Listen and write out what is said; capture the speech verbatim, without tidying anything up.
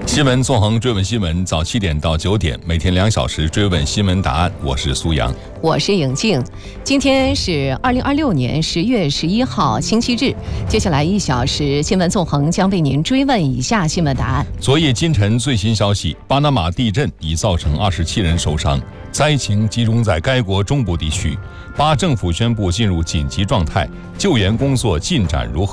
新闻纵横追问新闻，早七点到九点，每天两小时追问新闻答案。我是苏阳， 我是颖静。今天是二零二六年十月十一号，星期日。接下来一小时，新闻纵横将为您追问以下新闻答案。 昨夜今晨最新消息：巴拿马地震已造成二十七人受伤，灾情集中在该国中部地区。巴政府宣布进入紧急状态，救援工作进展如何？